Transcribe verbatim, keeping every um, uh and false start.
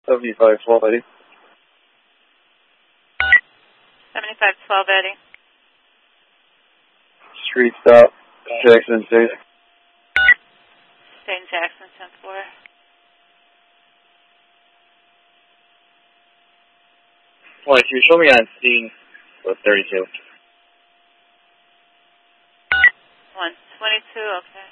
seventy-five twelve Eddie. seventy-five twelve Eddie. Street stop, Jackson State. State Jackson, ten four. twenty-two, show me on scene with thirty-two. one twenty-two, okay.